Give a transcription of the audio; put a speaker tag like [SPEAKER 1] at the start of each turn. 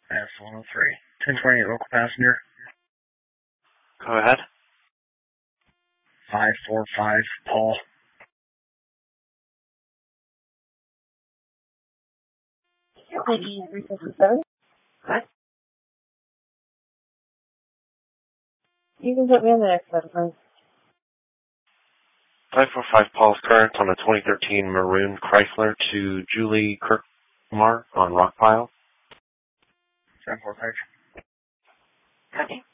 [SPEAKER 1] S103. 1028 local passenger.
[SPEAKER 2] Go ahead.
[SPEAKER 1] 545 Paul.
[SPEAKER 3] Okay, 357. What? You can put me on the next one, please.
[SPEAKER 2] 545 Paul's current on a 2013 maroon Chrysler to Julie Kirkmar on Rockpile.
[SPEAKER 1] 745.
[SPEAKER 3] Okay.